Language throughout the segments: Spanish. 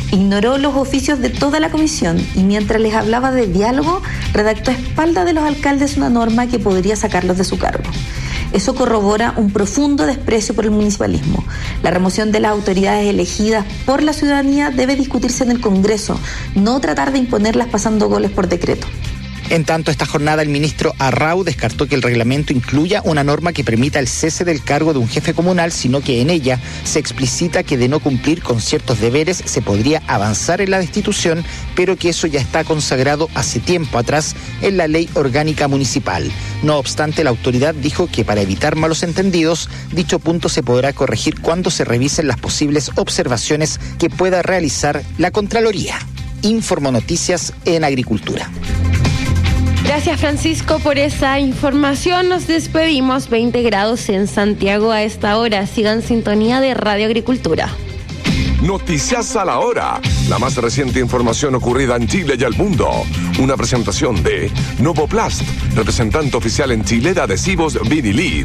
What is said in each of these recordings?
Ignoró los oficios de toda la comisión y mientras les hablaba de diálogo, redactó a espaldas de los alcaldes una norma que podría sacarlos de su cargo. Eso corrobora un profundo desprecio por el municipalismo. La remoción de las autoridades elegidas por la ciudadanía debe discutirse en el Congreso, no tratar de imponerlas pasando goles por decreto. En tanto, esta jornada el ministro Arrau descartó que el reglamento incluya una norma que permita el cese del cargo de un jefe comunal, sino que en ella se explicita que de no cumplir con ciertos deberes se podría avanzar en la destitución, pero que eso ya está consagrado hace tiempo atrás en la ley orgánica municipal. No obstante, la autoridad dijo que para evitar malos entendidos, dicho punto se podrá corregir cuando se revisen las posibles observaciones que pueda realizar la Contraloría. Informó Noticias en Agricultura. Gracias, Francisco, por esa información. Nos despedimos. 20 grados en Santiago a esta hora. Sigan en sintonía de Radio Agricultura. Noticias a la hora. La más reciente información ocurrida en Chile y el mundo. Una presentación de Novoplast, representante oficial en Chile de adhesivos Vinilit.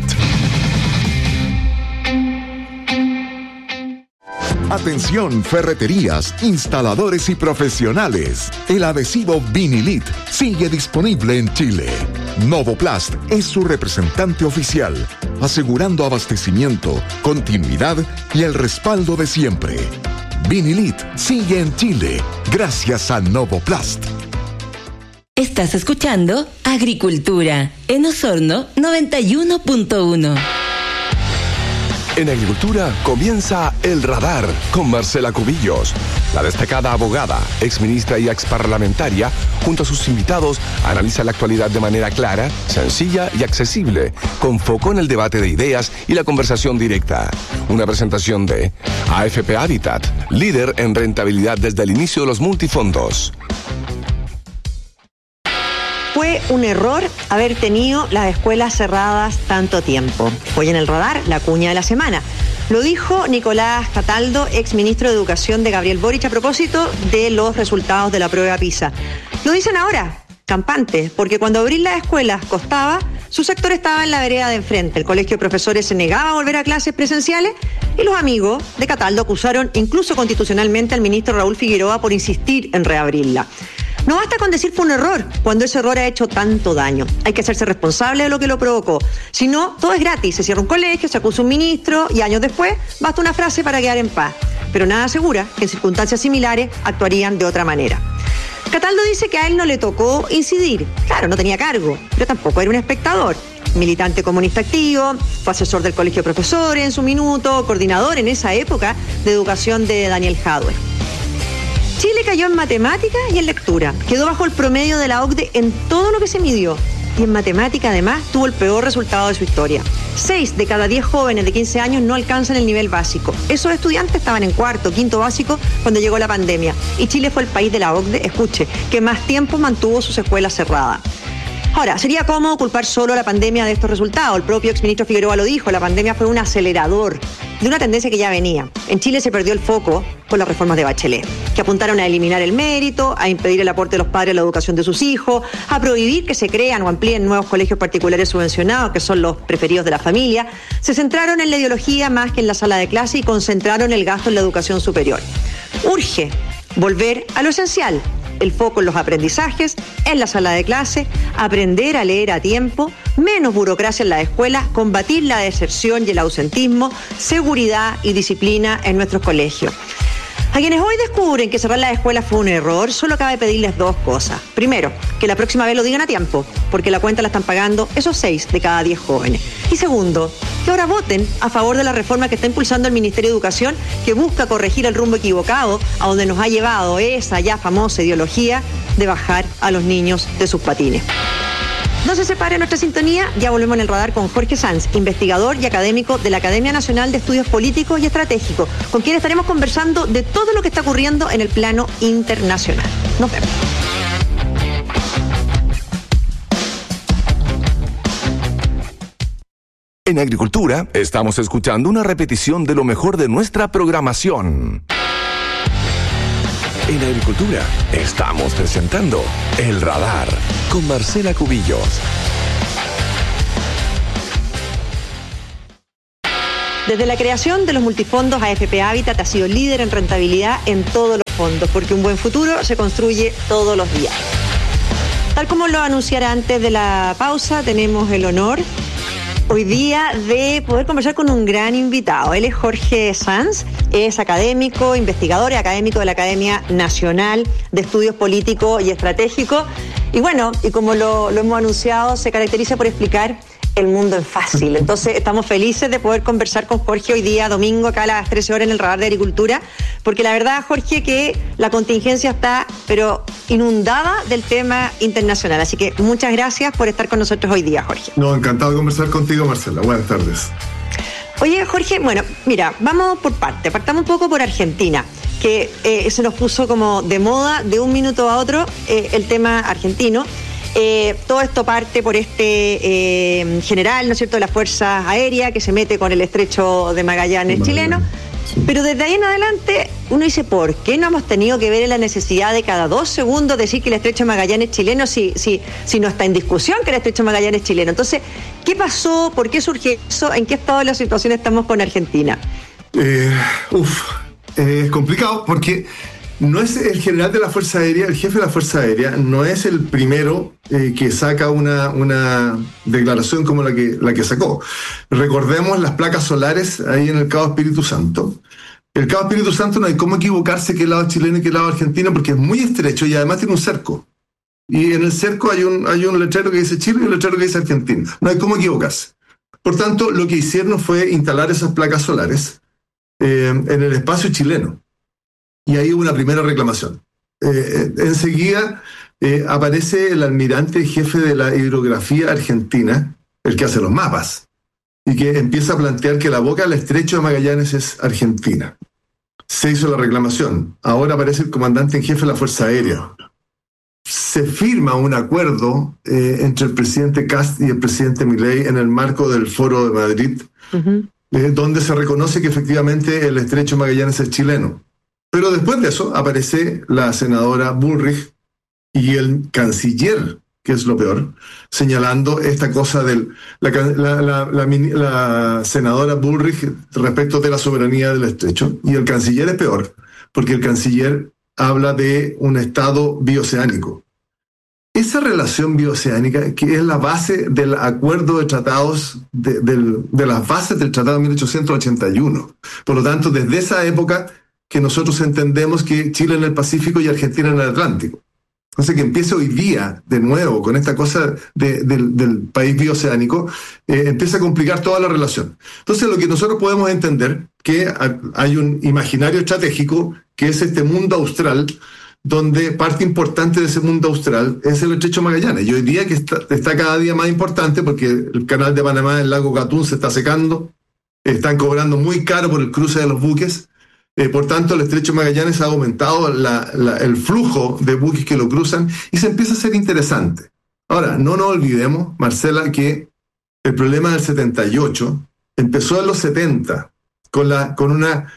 Atención, ferreterías, instaladores y profesionales. El adhesivo Vinilit sigue disponible en Chile. Novoplast es su representante oficial, asegurando abastecimiento, continuidad y el respaldo de siempre. Vinilit sigue en Chile gracias a Novoplast. Estás escuchando Agricultura en Osorno 91.1. En Agricultura comienza El Radar con Marcela Cubillos. La destacada abogada, exministra y exparlamentaria, junto a sus invitados, analiza la actualidad de manera clara, sencilla y accesible, con foco en el debate de ideas y la conversación directa. Una presentación de AFP Habitat, líder en rentabilidad desde el inicio de los multifondos. Fue un error haber tenido las escuelas cerradas tanto tiempo. Hoy en El Radar, la cuña de la semana. Lo dijo Nicolás Cataldo, exministro de Educación de Gabriel Boric, a propósito de los resultados de la prueba PISA. Lo dicen ahora, campante, porque cuando abrir las escuelas costaba, su sector estaba en la vereda de enfrente. El colegio de profesores se negaba a volver a clases presenciales y los amigos de Cataldo acusaron incluso constitucionalmente al ministro Raúl Figueroa por insistir en reabrirla. No basta con decir fue un error, cuando ese error ha hecho tanto daño. Hay que hacerse responsable de lo que lo provocó. Si no, todo es gratis. Se cierra un colegio, se acusa un ministro y años después basta una frase para quedar en paz. Pero nada asegura que en circunstancias similares actuarían de otra manera. Cataldo dice que a él no le tocó incidir. Claro, no tenía cargo, pero tampoco era un espectador. Militante comunista activo, fue asesor del colegio de profesores en su minuto, coordinador en esa época de educación de Daniel Jadwe. Chile cayó en matemática y en lectura. Quedó bajo el promedio de la OCDE en todo lo que se midió. Y en matemática, además, tuvo el peor resultado de su historia. 6 de cada 10 jóvenes de 15 años no alcanzan el nivel básico. Esos estudiantes estaban en cuarto, quinto básico cuando llegó la pandemia. Y Chile fue el país de la OCDE, escuche, que más tiempo mantuvo sus escuelas cerradas. Ahora, sería cómodo culpar solo a la pandemia de estos resultados. El propio exministro Figueroa lo dijo, la pandemia fue un acelerador de una tendencia que ya venía. En Chile se perdió el foco con las reformas de Bachelet, que apuntaron a eliminar el mérito, a impedir el aporte de los padres a la educación de sus hijos, a prohibir que se crean o amplíen nuevos colegios particulares subvencionados, que son los preferidos de la familia. Se centraron en la ideología más que en la sala de clase y concentraron el gasto en la educación superior. Urge volver a lo esencial. El foco en los aprendizajes, en la sala de clase, aprender a leer a tiempo, menos burocracia en las escuelas, combatir la deserción y el ausentismo, seguridad y disciplina en nuestros colegios. A quienes hoy descubren que cerrar las escuelas fue un error, solo cabe pedirles dos cosas. Primero, que la próxima vez lo digan a tiempo, porque la cuenta la están pagando esos 6 de cada 10 jóvenes. Y segundo, que ahora voten a favor de la reforma que está impulsando el Ministerio de Educación, que busca corregir el rumbo equivocado a donde nos ha llevado esa ya famosa ideología de bajar a los niños de sus patines. No se separe nuestra sintonía, ya volvemos en El Radar con Jorge Sanz, investigador y académico de la Academia Nacional de Estudios Políticos y Estratégicos, con quien estaremos conversando de todo lo que está ocurriendo en el plano internacional. Nos vemos. En Agricultura estamos escuchando una repetición de lo mejor de nuestra programación. En Agricultura estamos presentando El Radar con Marcela Cubillos. Desde la creación de los multifondos, AFP Habitat ha sido líder en rentabilidad en todo lo fondos, porque un buen futuro se construye todos los días. Tal como lo anunciara antes de la pausa, tenemos el honor hoy día de poder conversar con un gran invitado. Él es Jorge Sanz, es académico, investigador y académico de la Academia Nacional de Estudios Políticos y Estratégicos. Y bueno, y como lo hemos anunciado, se caracteriza por explicar el mundo en fácil. Entonces estamos felices de poder conversar con Jorge hoy día, domingo, acá a las 13 horas en el Radar de Agricultura, porque la verdad, Jorge, que la contingencia está, pero inundada del tema internacional. Así que muchas gracias por estar con nosotros hoy día, Jorge. No, encantado de conversar contigo, Marcela. Buenas tardes. Oye, Jorge, bueno, mira, vamos por parte. Partamos un poco por Argentina, que se nos puso como de moda de un minuto a otro el tema argentino. Todo esto parte por este general, ¿no es cierto?, de las Fuerzas Aéreas que se mete con el estrecho de Magallanes chileno. Pero desde ahí en adelante uno dice, ¿por qué no hemos tenido que ver la necesidad de cada 2 segundos decir que el estrecho de Magallanes chileno si no está en discusión que el estrecho de Magallanes chileno? Entonces, ¿qué pasó? ¿Por qué surge eso? ¿En qué estado de la situación estamos con Argentina? Es complicado porque no es el general de la Fuerza Aérea, el jefe de la Fuerza Aérea, no es el primero que saca una declaración como la que sacó. Recordemos las placas solares ahí en el Cabo Espíritu Santo. El Cabo Espíritu Santo no hay cómo equivocarse qué lado chileno y qué lado argentino porque es muy estrecho y además tiene un cerco. Y en el cerco hay un letrero que dice Chile y un letrero que dice Argentina. No hay cómo equivocarse. Por tanto, lo que hicieron fue instalar esas placas solares en el espacio chileno. Y ahí hubo una primera reclamación. Enseguida aparece el almirante jefe de la hidrografía argentina, el que hace los mapas, y que empieza a plantear que la boca del estrecho de Magallanes es Argentina. Se hizo la reclamación. Ahora aparece el comandante en jefe de la Fuerza Aérea. Se firma un acuerdo entre el presidente Kast y el presidente Milei en el marco del Foro de Madrid, donde se reconoce que efectivamente el estrecho de Magallanes es chileno. Pero después de eso aparece la senadora Bullrich y el canciller, que es lo peor, señalando esta cosa la senadora Bullrich respecto de la soberanía del estrecho. Y el canciller es peor, porque el canciller habla de un estado bioceánico. Esa relación bioceánica, que es la base del acuerdo de tratados, de las bases del Tratado de 1881. Por lo tanto, desde esa época que nosotros entendemos que Chile en el Pacífico y Argentina en el Atlántico. Entonces, que empiece hoy día, de nuevo, con esta cosa del país bioceánico, empieza a complicar toda la relación. Entonces, lo que nosotros podemos entender, que hay un imaginario estratégico, que es este mundo austral, donde parte importante de ese mundo austral es el estrecho de Magallanes. Y hoy día que está cada día más importante, porque el canal de Panamá, el lago Gatún, se está secando, están cobrando muy caro por el cruce de los buques. Por tanto, el estrecho de Magallanes ha aumentado el flujo de buques que lo cruzan y se empieza a ser interesante. Ahora, no nos olvidemos, Marcela, que el problema del 78 empezó en los 70 con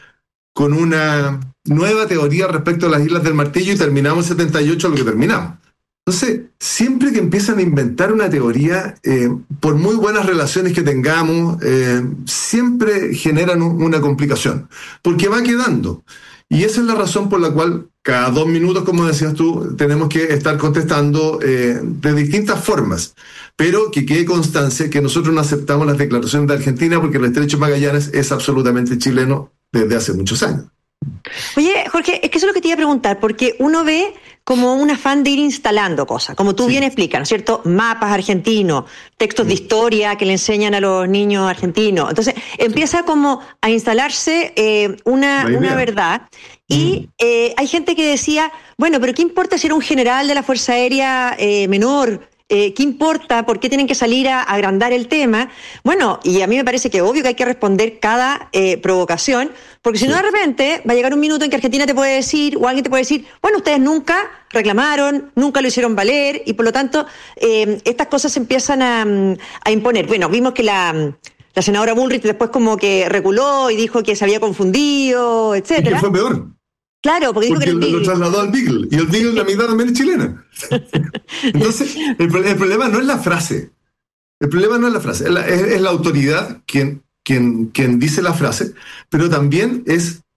una nueva teoría respecto a las Islas del Martillo y terminamos en 78 lo que terminamos. Entonces, siempre que empiezan a inventar una teoría, por muy buenas relaciones que tengamos, siempre generan una complicación, porque va quedando. Y esa es la razón por la cual cada 2 minutos, como decías tú, tenemos que estar contestando de distintas formas. Pero que quede constancia que nosotros no aceptamos las declaraciones de Argentina porque el estrecho de Magallanes es absolutamente chileno desde hace muchos años. Oye, Jorge, es que eso es lo que te iba a preguntar, porque uno ve como un afán de ir instalando cosas, como tú bien explicas, ¿no es cierto? Mapas argentinos, textos de historia que le enseñan a los niños argentinos. Entonces, empieza como a instalarse una verdad. Y hay gente que decía, bueno, pero ¿qué importa si era un general de la Fuerza Aérea menor? ¿Qué importa? ¿Por qué tienen que salir a agrandar el tema? Bueno, y a mí me parece que obvio que hay que responder cada provocación, porque si no de repente va a llegar un minuto en que Argentina te puede decir, o alguien te puede decir, bueno, ustedes nunca reclamaron, nunca lo hicieron valer, y por lo tanto estas cosas se empiezan a imponer. Bueno, vimos que la senadora Bullrich después como que reculó y dijo que se había confundido, etcétera. Y que fue peor. Claro, porque dijo que lo trasladó al Beagle, y el Beagle la mitad también es chilena. Entonces, el problema no es la frase. El problema no es la frase, es la autoridad quien dice la frase, pero también es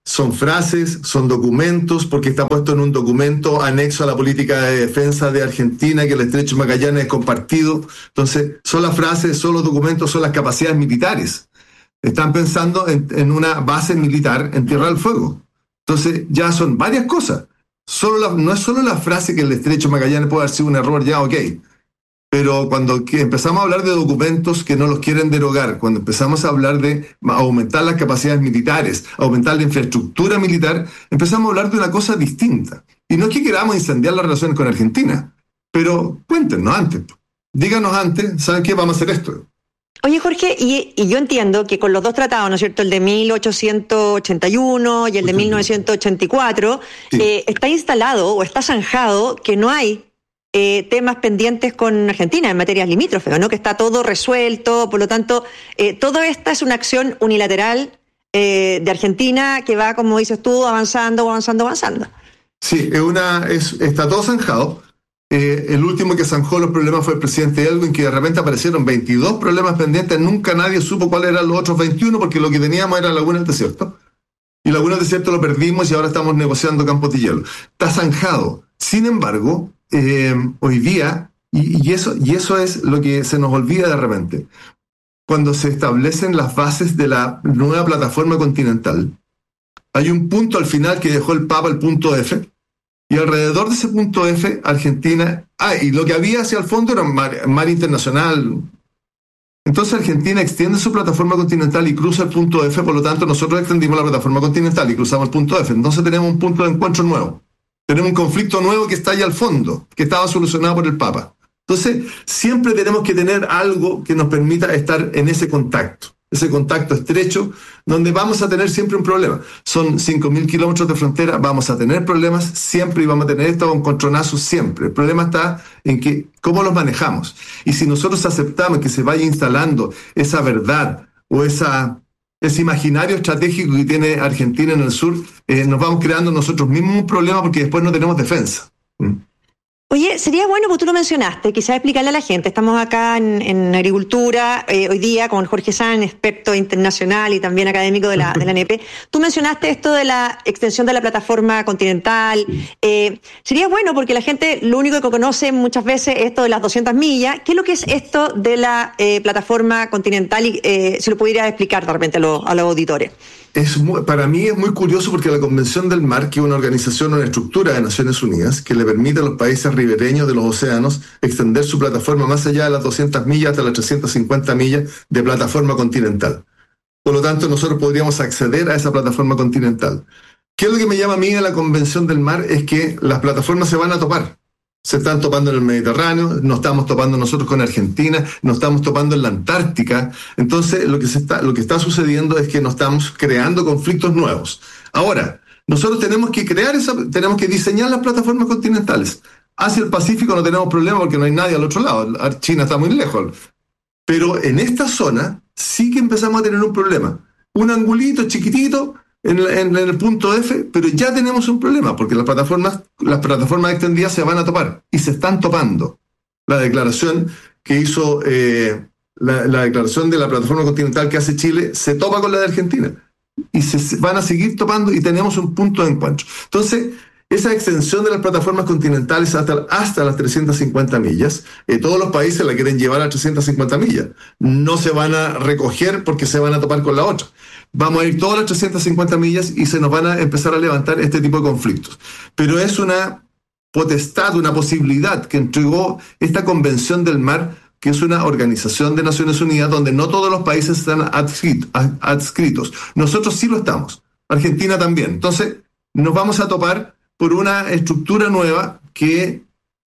son frases, son documentos, porque está puesto en un documento anexo a la política de defensa de Argentina, que el Estrecho de Magallanes es compartido. Entonces, son las frases, son los documentos, son las capacidades militares. Están pensando en una base militar en Tierra del Fuego. Entonces, ya son varias cosas. No es solo la frase que el Estrecho de Magallanes puede haber sido un error, ya, ok. Pero cuando empezamos a hablar de documentos que no los quieren derogar, cuando empezamos a hablar de aumentar las capacidades militares, aumentar la infraestructura militar, empezamos a hablar de una cosa distinta. Y no es que queramos incendiar las relaciones con Argentina, pero cuéntenos antes. Díganos antes, ¿saben qué? Vamos a hacer esto. Oye, Jorge, y yo entiendo que con los dos tratados, ¿no es cierto?, el de 1881 y el de 1984, sí, está instalado o está zanjado que no hay temas pendientes con Argentina en materias limítrofes, ¿no? Que está todo resuelto, por lo tanto, toda esta es una acción unilateral de Argentina que va, como dices tú, avanzando. Sí, está todo zanjado. El último que zanjó los problemas fue el presidente Elwin, que de repente aparecieron 22 problemas pendientes, nunca nadie supo cuáles eran los otros 21, porque lo que teníamos era Laguna del Desierto. Y Laguna del Desierto lo perdimos y ahora estamos negociando Campos de Hielo. Está zanjado. Sin embargo, hoy día, y eso es lo que se nos olvida de repente, cuando se establecen las bases de la nueva plataforma continental, hay un punto al final que dejó el Papa, el punto F, y alrededor de ese punto F, Argentina, y lo que había hacia el fondo era mar internacional. Entonces Argentina extiende su plataforma continental y cruza el punto F, por lo tanto nosotros extendimos la plataforma continental y cruzamos el punto F. Entonces tenemos un punto de encuentro nuevo. Tenemos un conflicto nuevo que está ahí al fondo, que estaba solucionado por el Papa. Entonces, siempre tenemos que tener algo que nos permita estar en ese contacto estrecho, donde vamos a tener siempre un problema. Son 5.000 kilómetros de frontera, vamos a tener problemas siempre y vamos a tener estos encontronazos siempre. El problema está en que cómo los manejamos. Y si nosotros aceptamos que se vaya instalando esa verdad o ese imaginario estratégico que tiene Argentina en el sur, nos vamos creando nosotros mismos un problema porque después no tenemos defensa. Oye, sería bueno, porque tú lo mencionaste, quizás explicarle a la gente. Estamos acá en agricultura, hoy día con Jorge San, experto internacional y también académico de la ANEP. Tú mencionaste esto de la extensión de la plataforma continental. Sería bueno porque la gente lo único que conoce muchas veces es esto de las 200 millas. ¿Qué es lo que es esto de la plataforma continental? Y si lo pudieras explicar de repente a los auditores. Para mí es muy curioso porque la Convención del Mar, que es una organización, una estructura de Naciones Unidas, que le permite a los países ribereños de los océanos extender su plataforma más allá de las 200 millas hasta las 350 millas de plataforma continental. Por lo tanto, nosotros podríamos acceder a esa plataforma continental. ¿Qué es lo que me llama a mí de la Convención del Mar? Es que las plataformas se van a topar. Se están topando en el Mediterráneo, nos estamos topando nosotros con Argentina, nos estamos topando en la Antártica. Entonces, lo que está sucediendo es que nos estamos creando conflictos nuevos. Ahora, nosotros tenemos que diseñar las plataformas continentales. Hacia el Pacífico no tenemos problema porque no hay nadie al otro lado. China está muy lejos. Pero en esta zona sí que empezamos a tener un problema. Un angulito chiquitito en el punto F, pero ya tenemos un problema, porque las plataformas extendidas se van a topar, y se están topando. La declaración que hizo, la declaración de la plataforma continental que hace Chile, se topa con la de Argentina, y se van a seguir topando, y tenemos un punto de encuentro. Entonces, esa extensión de las plataformas continentales hasta las 350 millas, todos los países la quieren llevar a 350 millas. No se van a recoger porque se van a topar con la otra. Vamos a ir todas las 350 millas y se nos van a empezar a levantar este tipo de conflictos. Pero es una potestad, una posibilidad que entregó esta Convención del Mar, que es una organización de Naciones Unidas donde no todos los países están adscritos. Nosotros sí lo estamos. Argentina también. Entonces, nos vamos a topar por una estructura nueva que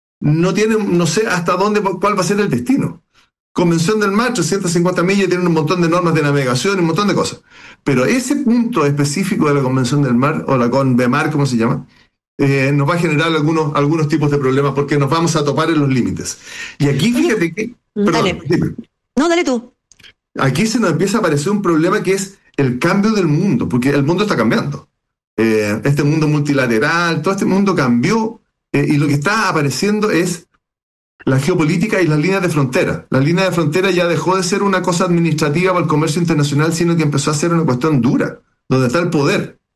no sé hasta cuál va a ser el destino. Convención del Mar, 350 millas, tiene un montón de normas de navegación y un montón de cosas. Pero ese punto específico de la Convención del Mar, o la CONVEMAR, ¿cómo se llama? Nos va a generar algunos tipos de problemas porque nos vamos a topar en los límites. Y aquí, fíjate que... Dale. Dime. No, dale tú. Aquí se nos empieza a aparecer un problema que es el cambio del mundo, porque el mundo está cambiando. Este mundo multilateral, todo este mundo cambió, y lo que está apareciendo es la geopolítica y las líneas de frontera. La línea de frontera ya dejó de ser una cosa administrativa para el comercio internacional, sino que empezó a ser una cuestión dura, donde está el poder.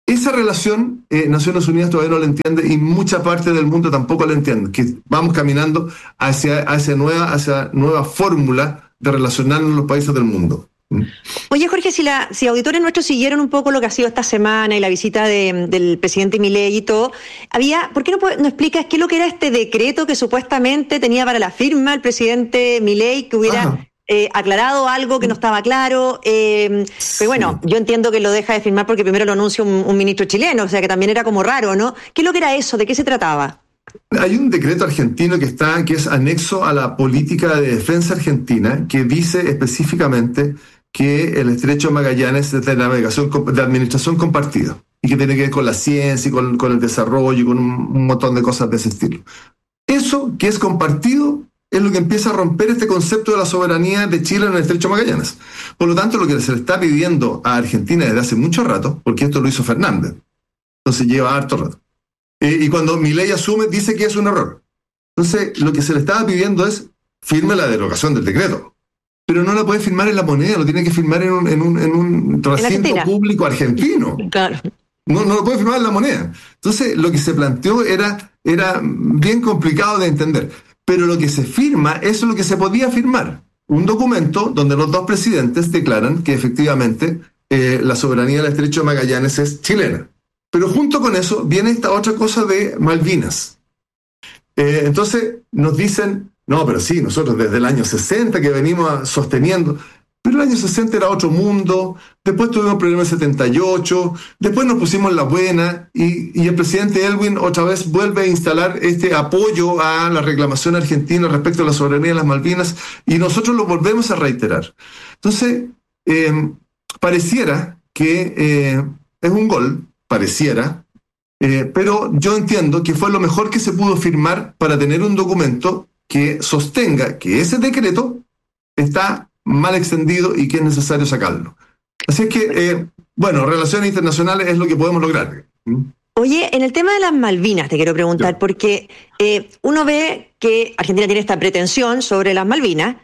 Esa relación Naciones Unidas todavía no la entiende y mucha parte del mundo tampoco la entiende, que vamos caminando hacia nueva fórmula de relacionarnos los países del mundo. Oye, Jorge, si auditores nuestros siguieron un poco lo que ha sido esta semana y la visita del presidente Milei y todo, ¿por qué no explicas qué es lo que era este decreto que supuestamente tenía para la firma el presidente Milei, que hubiera aclarado algo que no estaba claro? Pero bueno, yo entiendo que lo deja de firmar porque primero lo anuncia un ministro chileno, o sea que también era como raro, ¿no? ¿Qué es lo que era eso? ¿De qué se trataba? Hay un decreto argentino que es anexo a la política de defensa argentina, que dice específicamente que el Estrecho de Magallanes es de navegación, de administración compartida, y que tiene que ver con la ciencia y con el desarrollo y con un montón de cosas de ese estilo. Eso que es compartido es lo que empieza a romper este concepto de la soberanía de Chile en el Estrecho de Magallanes. Por lo tanto, lo que se le está pidiendo a Argentina desde hace mucho rato, porque esto lo hizo Fernández, entonces lleva harto rato, y cuando Milei asume dice que es un error. Entonces, lo que se le estaba pidiendo es firme la derogación del decreto. Pero no la puede firmar en la moneda, lo tiene que firmar en un recinto público argentino. Claro. No lo puede firmar en la moneda. Entonces, lo que se planteó era bien complicado de entender. Pero lo que se firma es lo que se podía firmar. Un documento donde los dos presidentes declaran que efectivamente la soberanía del Estrecho de Magallanes es chilena. Pero junto con eso viene esta otra cosa de Malvinas. Entonces nos dicen, no, pero sí, nosotros desde el año 60 que venimos sosteniendo, pero el año 60 era otro mundo, después tuvimos el problema del 78, después nos pusimos en la buena y el presidente Elwin otra vez vuelve a instalar este apoyo a la reclamación argentina respecto a la soberanía de las Malvinas y nosotros lo volvemos a reiterar. Entonces, pareciera que es un gol, pareciera, pero yo entiendo que fue lo mejor que se pudo firmar para tener un documento que sostenga que ese decreto está mal extendido y que es necesario sacarlo. Así es que, relaciones internacionales es lo que podemos lograr. Oye, en el tema de las Malvinas te quiero preguntar, porque uno ve que Argentina tiene esta pretensión sobre las Malvinas,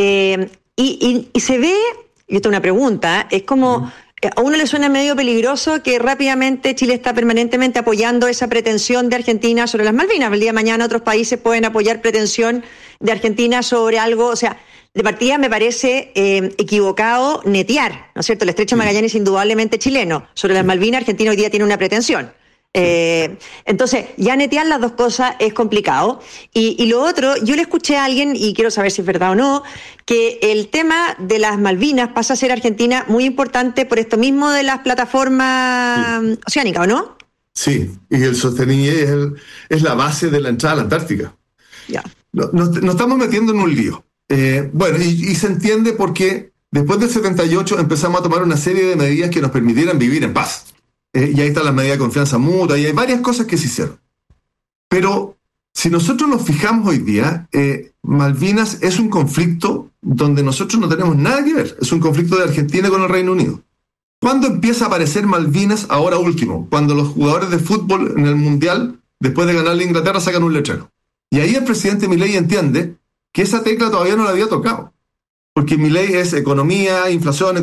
y se ve, y esta es una pregunta, es como... A uno le suena medio peligroso que rápidamente Chile está permanentemente apoyando esa pretensión de Argentina sobre las Malvinas. El día de mañana otros países pueden apoyar pretensión de Argentina sobre algo. O sea, de partida me parece equivocado netear, ¿no es cierto? El Estrecho de Magallanes es indudablemente chileno. Sobre las Malvinas, Argentina hoy día tiene una pretensión. Entonces, ya netear las dos cosas es complicado. Y lo otro, yo le escuché a alguien, y quiero saber si es verdad o no, que el tema de las Malvinas pasa a ser Argentina muy importante por esto mismo de las plataformas oceánicas, ¿o no? Sí, y el sostenimiento es la base de la entrada a la Antártica. Ya. Nos estamos metiendo en un lío. Y se entiende porque después del 78 empezamos a tomar una serie de medidas que nos permitieran vivir en paz. Y ahí están las medidas de confianza mutua, y hay varias cosas que se hicieron. Pero si nosotros nos fijamos hoy día, Malvinas es un conflicto donde nosotros no tenemos nada que ver. Es un conflicto de Argentina con el Reino Unido. ¿Cuándo empieza a aparecer Malvinas? Ahora último, cuando los jugadores de fútbol en el Mundial, después de ganar la Inglaterra, sacan un letrero. Y ahí el presidente Milei entiende que esa tecla todavía no la había tocado. Porque Milei es economía, inflación,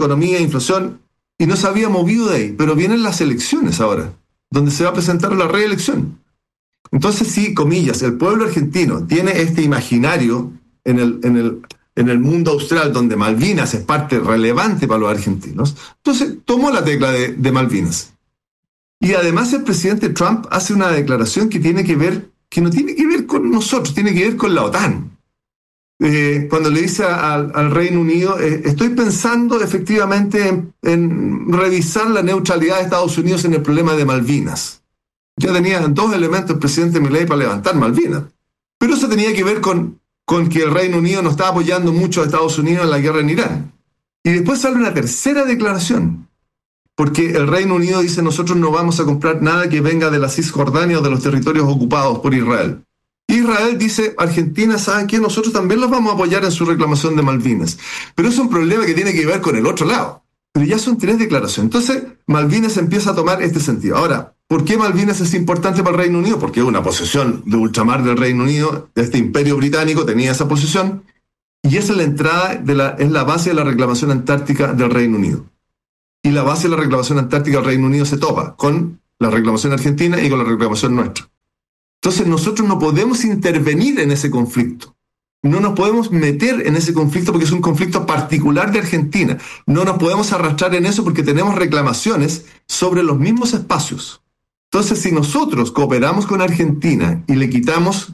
y no se había movido de ahí, pero vienen las elecciones ahora, donde se va a presentar la reelección. Entonces, sí, comillas, el pueblo argentino tiene este imaginario en el mundo austral, donde Malvinas es parte relevante para los argentinos. Entonces, tomó la tecla de Malvinas. Y además el presidente Trump hace una declaración que no tiene que ver con nosotros, tiene que ver con la OTAN. Cuando le dice al Reino Unido, estoy pensando efectivamente en revisar la neutralidad de Estados Unidos en el problema de Malvinas. Ya tenía dos elementos el presidente Milei para levantar Malvinas. Pero eso tenía que ver con que el Reino Unido no estaba apoyando mucho a Estados Unidos en la guerra en Irán. Y después sale una tercera declaración, porque el Reino Unido dice, nosotros no vamos a comprar nada que venga de la Cisjordania o de los territorios ocupados por Israel. Israel dice, Argentina, ¿saben qué? Nosotros también los vamos a apoyar en su reclamación de Malvinas. Pero es un problema que tiene que ver con el otro lado. Pero ya son 3 declaraciones. Entonces, Malvinas empieza a tomar este sentido. Ahora, ¿por qué Malvinas es importante para el Reino Unido? Porque es una posesión de ultramar del Reino Unido, de este imperio británico, tenía esa posesión, y esa es la entrada, es la base de la reclamación antártica del Reino Unido. Y la base de la reclamación antártica del Reino Unido se topa con la reclamación argentina y con la reclamación nuestra. Entonces nosotros no podemos intervenir en ese conflicto. No nos podemos meter en ese conflicto porque es un conflicto particular de Argentina. No nos podemos arrastrar en eso porque tenemos reclamaciones sobre los mismos espacios. Entonces, si nosotros cooperamos con Argentina y le quitamos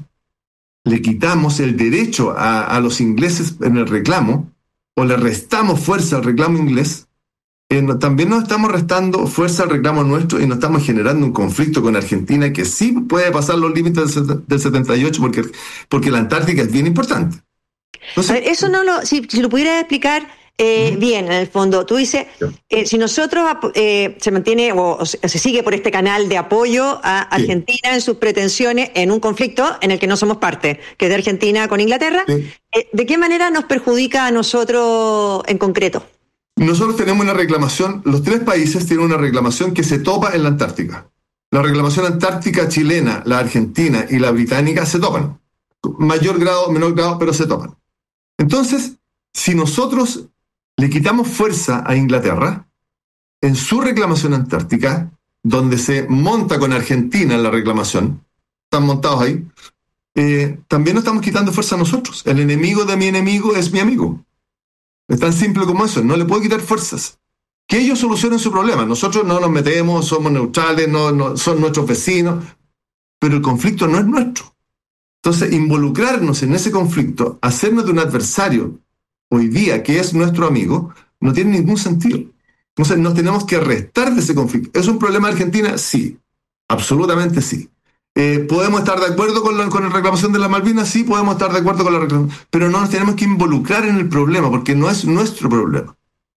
el derecho a los ingleses en el reclamo, o le restamos fuerza al reclamo inglés, también nos estamos restando fuerza al reclamo nuestro y nos estamos generando un conflicto con Argentina que sí puede pasar los límites del 78 porque la Antártica es bien importante. Entonces, a ver, eso si lo pudieras explicar bien, en el fondo. Tú dices, si nosotros se mantiene o se sigue por este canal de apoyo a Argentina en sus pretensiones en un conflicto en el que no somos parte, que es de Argentina con Inglaterra, ¿de qué manera nos perjudica a nosotros en concreto? Nosotros tenemos una reclamación, los tres países tienen una reclamación que se topa en la Antártica. La reclamación antártica chilena, la argentina y la británica se topan. Mayor grado, menor grado, pero se topan. Entonces, si nosotros le quitamos fuerza a Inglaterra en su reclamación antártica, donde se monta con Argentina en la reclamación, están montados ahí, también nos estamos quitando fuerza a nosotros. El enemigo de mi enemigo es mi amigo. Es tan simple como eso, no le puedo quitar fuerzas. Que ellos solucionen su problema. Nosotros no nos metemos, somos neutrales, no son nuestros vecinos, pero el conflicto no es nuestro. Entonces, involucrarnos en ese conflicto, hacernos de un adversario hoy día que es nuestro amigo, no tiene ningún sentido. Entonces, nos tenemos que restar de ese conflicto. ¿Es un problema de Argentina? Sí, absolutamente sí. ¿Podemos estar de acuerdo con la reclamación de las Malvinas? Sí, podemos estar de acuerdo con la reclamación, pero no nos tenemos que involucrar en el problema, porque no es nuestro problema.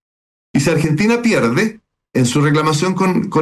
Y si Argentina pierde en su reclamación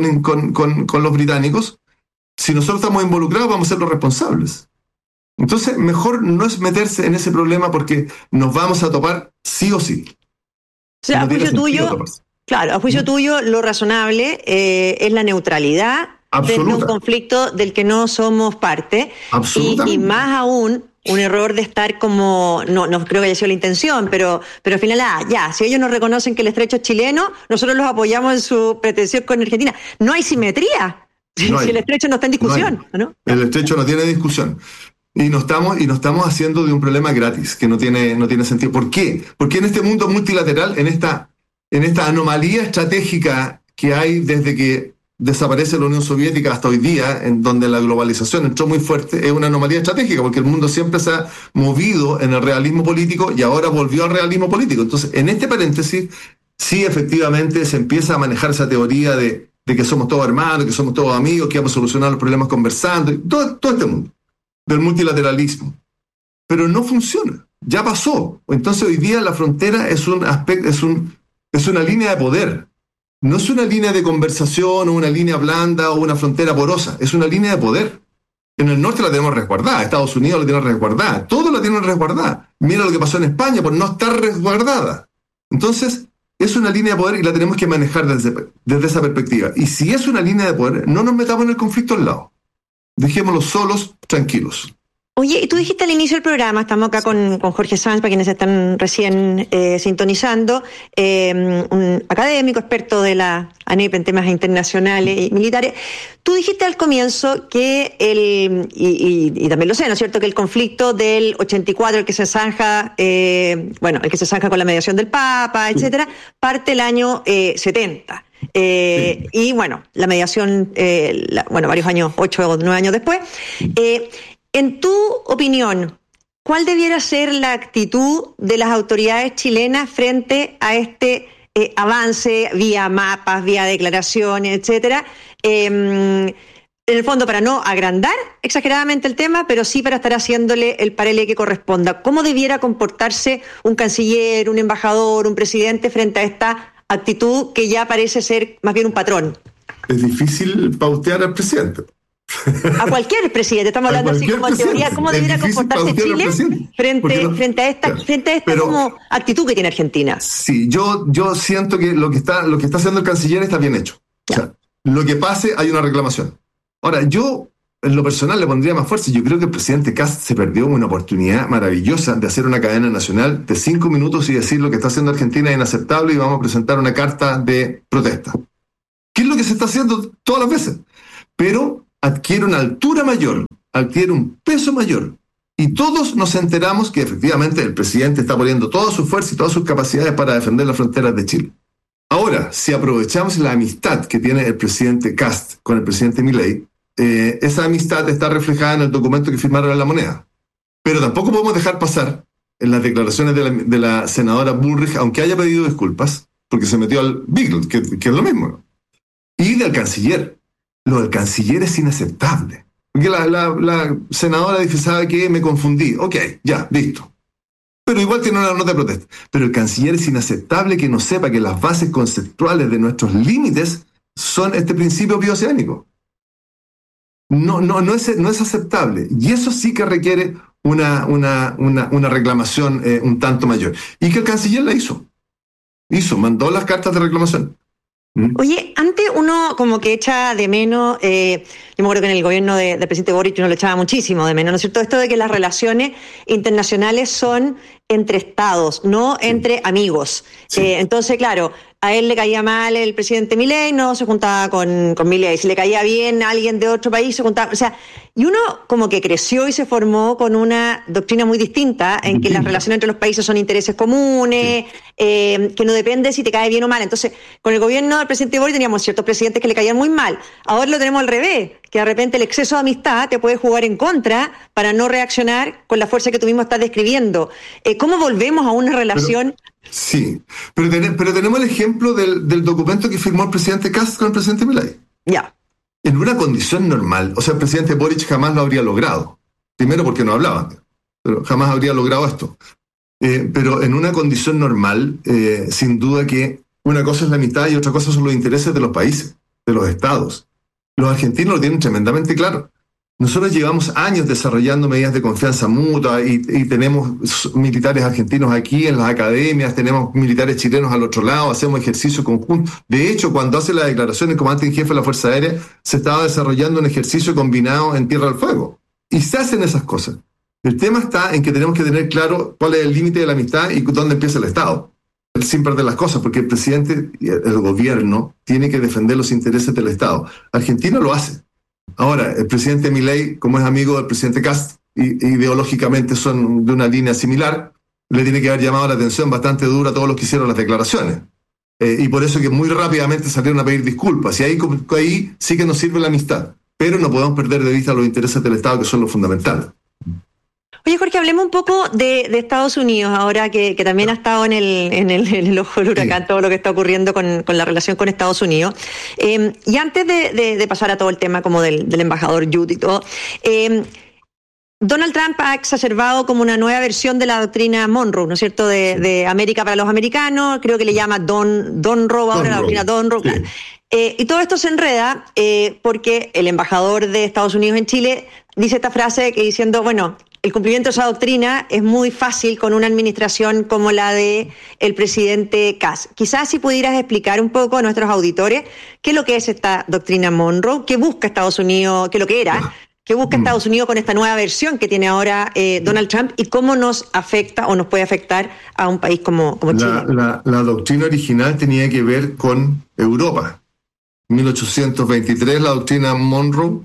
con los británicos, si nosotros estamos involucrados vamos a ser los responsables. Entonces, mejor no es meterse en ese problema porque nos vamos a topar sí o sí. O sea, a juicio tuyo, claro, a juicio tuyo, lo razonable es la neutralidad de un conflicto del que no somos parte. Y más aún, un error de estar como, no creo que haya sido la intención, pero al final, si ellos nos reconocen que el estrecho es chileno, nosotros los apoyamos en su pretensión con Argentina. No hay simetría. Si el estrecho no está en discusión, ¿no? El estrecho no tiene discusión. Y nos estamos haciendo de un problema gratis, que no tiene sentido. ¿Por qué? Porque en este mundo multilateral, en esta anomalía estratégica que hay desde que desaparece la Unión Soviética hasta hoy día, en donde la globalización entró muy fuerte, es una anomalía estratégica, porque el mundo siempre se ha movido en el realismo político y ahora volvió al realismo político. Entonces, en este paréntesis, sí, efectivamente, se empieza a manejar esa teoría de que somos todos hermanos, que somos todos amigos, que vamos a solucionar los problemas conversando, todo este mundo del multilateralismo. Pero no funciona, ya pasó. Entonces, hoy día la frontera es una línea de poder. No es una línea de conversación o una línea blanda o una frontera porosa, es una línea de poder. En el norte la tenemos resguardada, Estados Unidos la tiene resguardada, todos la tienen resguardada. Mira lo que pasó en España por no estar resguardada. Entonces, es una línea de poder y la tenemos que manejar desde esa perspectiva. Y si es una línea de poder, no nos metamos en el conflicto al lado. Dejémoslos solos, tranquilos. Oye, y tú dijiste al inicio del programa, estamos acá con Jorge Sanz, para quienes están recién sintonizando, un académico, experto de la ANEP en temas internacionales y militares. Tú dijiste al comienzo que y también lo sé, ¿no es cierto?, que el conflicto del 84, el que se zanja con la mediación del Papa, etcétera, parte el año 70. Y bueno, la mediación, varios años, 8 o 9 años después. En tu opinión, ¿cuál debiera ser la actitud de las autoridades chilenas frente a este avance vía mapas, vía declaraciones, etcétera? En el fondo, para no agrandar exageradamente el tema, pero sí para estar haciéndole el paralelo que corresponda. ¿Cómo debiera comportarse un canciller, un embajador, un presidente frente a esta actitud que ya parece ser más bien un patrón? Es difícil pautear al presidente. A cualquier presidente, estamos hablando así como en teoría, ¿cómo debería comportarse Chile frente a esta como actitud que tiene Argentina? Sí, yo siento que lo que está haciendo el canciller está bien hecho. O sea, lo que pase, hay una reclamación. Ahora, yo en lo personal le pondría más fuerza. Yo creo que el presidente Kast se perdió una oportunidad maravillosa de hacer una cadena nacional de 5 minutos y decir lo que está haciendo Argentina es inaceptable y vamos a presentar una carta de protesta. ¿Qué es lo que se está haciendo todas las veces? pero adquiere una altura mayor, adquiere un peso mayor. Y todos nos enteramos que efectivamente el presidente está poniendo toda su fuerza y todas sus capacidades para defender las fronteras de Chile. Ahora, si aprovechamos la amistad que tiene el presidente Kast con el presidente Milei, esa amistad está reflejada en el documento que firmaron en La Moneda. Pero tampoco podemos dejar pasar en las declaraciones de la senadora Bullrich, aunque haya pedido disculpas, porque se metió al Beagle, que es lo mismo. Y del canciller. Lo del canciller es inaceptable. Porque la senadora dice, ¿sabe qué? Me confundí. Ok, ya, listo. Pero igual tiene una nota de protesta. Pero el canciller es inaceptable que no sepa que las bases conceptuales de nuestros límites son este principio bioceánico. No es aceptable. Y eso sí que requiere una reclamación un tanto mayor. Y que el canciller la hizo. Mandó las cartas de reclamación. Oye, antes uno como que echa de menos, yo me acuerdo que en el gobierno del presidente Boric uno lo echaba muchísimo de menos, ¿no es cierto? Esto de que las relaciones internacionales son entre estados, no entre amigos. Sí. Entonces, claro, a él le caía mal el presidente Milei, no se juntaba con Milei. Si le caía bien a alguien de otro país, se juntaba. O sea, y uno como que creció y se formó con una doctrina muy distinta en que las relaciones entre los países son intereses comunes, que no depende si te cae bien o mal. Entonces, con el gobierno del presidente Boric teníamos ciertos presidentes que le caían muy mal. Ahora lo tenemos al revés, que de repente el exceso de amistad te puede jugar en contra para no reaccionar con la fuerza que tú mismo estás describiendo. ¿Cómo volvemos a una relación? Sí, pero tenemos el ejemplo del documento que firmó el presidente Kast con el presidente Milei. Ya. En una condición normal, o sea, el presidente Boric jamás lo habría logrado. Primero porque no hablaban, pero jamás habría logrado esto. Pero en una condición normal, sin duda que una cosa es la amistad y otra cosa son los intereses de los países, de los estados. Los argentinos lo tienen tremendamente claro. Nosotros llevamos años desarrollando medidas de confianza mutua y tenemos militares argentinos aquí en las academias, tenemos militares chilenos al otro lado, hacemos ejercicio conjunto. De hecho, cuando hace la declaración el comandante en jefe de la Fuerza Aérea, se estaba desarrollando un ejercicio combinado en Tierra del Fuego. Y se hacen esas cosas. El tema está en que tenemos que tener claro cuál es el límite de la amistad y dónde empieza el Estado. Sin perder las cosas, porque el presidente y el gobierno tiene que defender los intereses del Estado. Argentina lo hace. Ahora, el presidente Milei, como es amigo del presidente Kast, y ideológicamente son de una línea similar, le tiene que haber llamado la atención bastante dura a todos los que hicieron las declaraciones. Y por eso que muy rápidamente salieron a pedir disculpas. Y ahí sí que nos sirve la amistad. Pero no podemos perder de vista los intereses del Estado, que son los fundamentales. Oye, Jorge, hablemos un poco de Estados Unidos, ahora que también ha estado en el ojo del huracán, sí, todo lo que está ocurriendo con la relación con Estados Unidos. Y antes de pasar a todo el tema como del embajador Jude y todo, Donald Trump ha exacerbado como una nueva versión de la doctrina Monroe, ¿no es cierto?, de América para los americanos, creo que le llama Don Roe ahora, la doctrina Don Roe. Sí. Y todo esto se enreda porque el embajador de Estados Unidos en Chile dice esta frase que diciendo, bueno, el cumplimiento de esa doctrina es muy fácil con una administración como la de el presidente Kast. Quizás si pudieras explicar un poco a nuestros auditores qué es lo que es esta doctrina Monroe, qué busca Estados Unidos, qué es lo que era, qué busca Estados Unidos con esta nueva versión que tiene ahora Donald Trump y cómo nos afecta o nos puede afectar a un país como Chile. La doctrina original tenía que ver con Europa. 1823, la doctrina Monroe,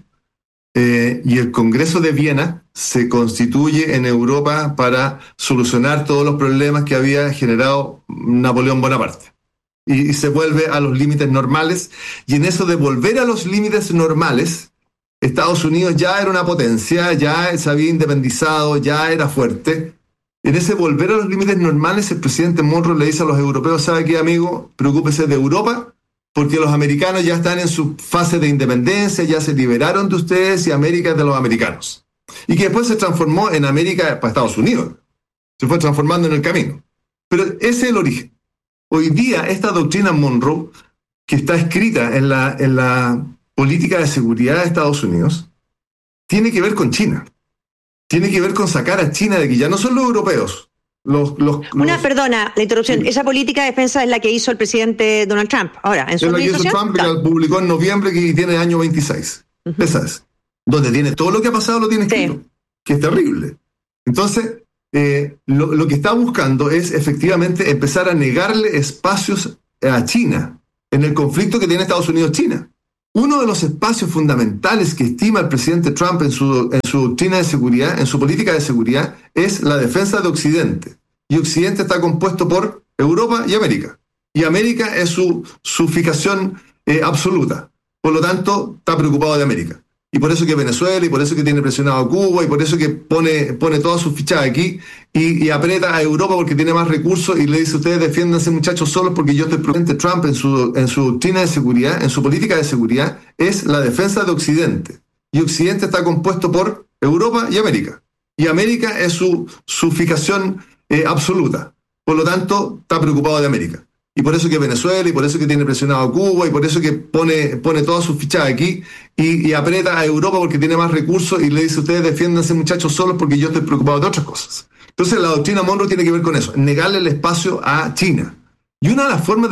y el Congreso de Viena se constituye en Europa para solucionar todos los problemas que había generado Napoleón Bonaparte. Y se vuelve a los límites normales, y en eso de volver a los límites normales, Estados Unidos ya era una potencia, ya se había independizado, ya era fuerte. En ese volver a los límites normales, el presidente Monroe le dice a los europeos, ¿sabe qué, amigo? Preocúpese de Europa, porque los americanos ya están en su fase de independencia, ya se liberaron de ustedes y América es de los americanos. Y que después se transformó en América para Estados Unidos. Se fue transformando en el camino. Pero ese es el origen. Hoy día, esta doctrina Monroe, que está escrita en la política de seguridad de Estados Unidos, tiene que ver con China. Tiene que ver con sacar a China de aquí. Ya no son los europeos. Perdona la interrupción. Sí. Esa política de defensa es la que hizo el presidente Donald Trump. Ahora, en su administración. Es la que hizo Trump, que la publicó en noviembre, que tiene año 26. Esa es. Donde tiene todo lo que ha pasado, lo tiene escrito. Sí. Que es terrible. Entonces, lo que está buscando es efectivamente empezar a negarle espacios a China en el conflicto que tiene Estados Unidos-China. Uno de los espacios fundamentales que estima el presidente Trump en su doctrina de seguridad, en su política de seguridad, es la defensa de Occidente. Y Occidente está compuesto por Europa y América. Y América es su fijación absoluta. Por lo tanto, está preocupado de América. Y por eso que Venezuela, y por eso que tiene presionado a Cuba, y por eso que pone todas sus fichas aquí, y aprieta a Europa porque tiene más recursos, y le dice: ustedes defiéndanse, muchachos, solos porque yo estoy preocupado. Trump en su doctrina de seguridad, en su política de seguridad, es la defensa de Occidente. Y Occidente está compuesto por Europa y América. Y América es su fijación absoluta. Por lo tanto, está preocupado de América. Y por eso que Venezuela, y por eso que tiene presionado a Cuba, y por eso que pone todas sus fichas aquí, y aprieta a Europa porque tiene más recursos, y le dice: ustedes defiéndanse, muchachos, solos porque yo estoy preocupado de otras cosas. Entonces la doctrina Monroe tiene que ver con eso, negarle el espacio a China. Y una de las formas de